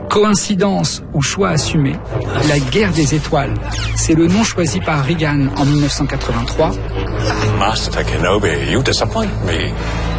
Coïncidence ou choix assumé, la guerre des étoiles, c'est le nom choisi par Reagan en 1983. Master Kenobi, you disappoint me.